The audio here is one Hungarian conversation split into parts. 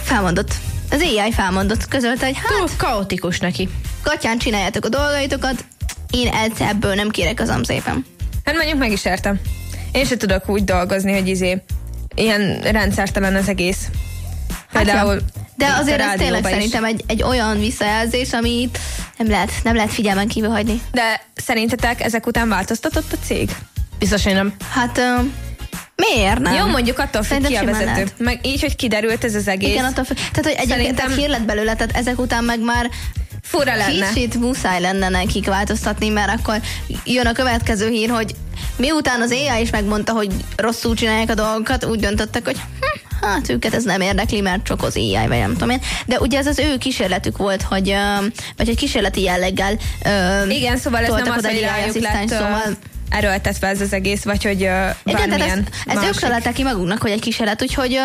felmondott. Az AI felmondott, közölte, hogy Túl kaotikus neki. Katyán csináljátok a dolgaitokat, én ebből nem kérek, azam szépen. Hát mondjuk meg is értem. Én se tudok úgy dolgozni, hogy ilyen rendszertelen az egész. Például de azért ez tényleg szerintem egy olyan visszajelzés, amit nem lehet figyelmen kívül hagyni. De szerintetek ezek után változtatott a cég? Biztos, hogy nem. Hát miért nem? Jó, mondjuk attól függ, ki a vezető. Lehet. Meg így, hogy kiderült ez az egész. Igen, attól függ. Tehát, hogy egyébként hír lett belőle, tehát ezek után meg már fura lenne. Kicsit muszáj lenne nekik változtatni, mert akkor jön a következő hír, hogy miután az AI is megmondta, hogy rosszul csinálják a dolgokat, úgy döntöttek, hogy hát őket ez nem érdekli, mert csak az AI, vagy nem tudom én. De ugye ez az ő kísérletük volt, hogy vagy egy kísérleti jelleggel igen, szóval ez nem az, hogy rájuk lett erőltetve ez az egész, vagy hogy bármilyen ez ők találták ki maguknak, hogy egy kísérlet, úgyhogy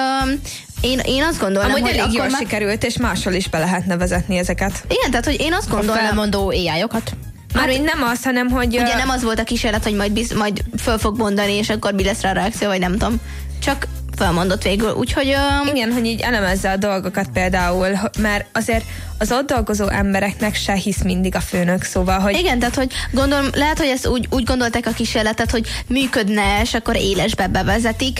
én azt gondolom, hogy elég jól már sikerült, és máshol is be lehetne vezetni ezeket. Igen, tehát hogy én azt gondolom... A felmondó AI-okat. Mármint nem az, hanem hogy... Ugye nem az volt a kísérlet, hogy majd föl fog mondani, és akkor mi lesz rá a reakció, vagy nem tudom. Csak felmondott végül, úgyhogy... Igen, hogy így elemezze a dolgokat például, mert azért az ott dolgozó embereknek se hisz mindig a főnök, szóval, hogy... Igen, tehát hogy gondolom, lehet, hogy ezt úgy gondolták a kísérletet, hogy működne, és akkor élesbe bevezetik,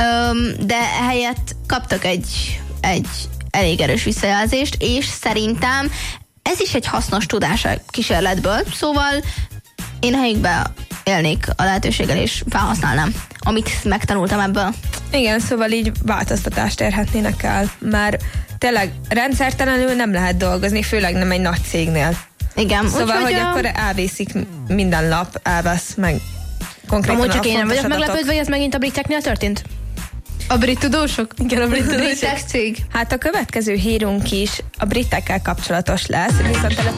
de ehelyett kaptak egy elég erős visszajelzést, és szerintem ez is egy hasznos tudás a kísérletből, szóval én helyükbe élnék a lehetőséggel, és felhasználnám, amit megtanultam ebből. Igen, szóval így változtatást érhetnének el, mert tényleg rendszertelenül nem lehet dolgozni, főleg nem egy nagy cégnél. Igen. Szóval, hogy akkor elvészik minden lap, elvesz meg konkrétan amúgy csak én nem vagyok adatok. meglepődve, hogy ez megint a briteknél történt? A brit tudósok? Igen, a brit tudósok. Cég. Hát a következő hírunk is a britekkel kapcsolatos lesz, viszont